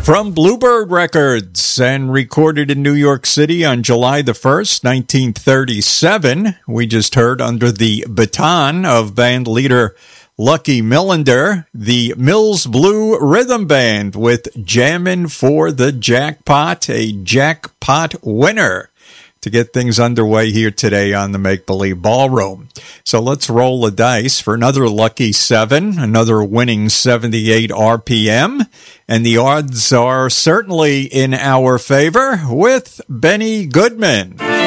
From Bluebird Records and recorded in New York City on July the 1st, 1937, we just heard under the baton of band leader Lucky Millinder, the Mills Blue Rhythm Band with Jammin' for the Jackpot, a jackpot winner, to get things underway here today on the Make Believe Ballroom. So let's roll the dice for another lucky 7, another winning 78 RPM, and the odds are certainly in our favor with Benny Goodman.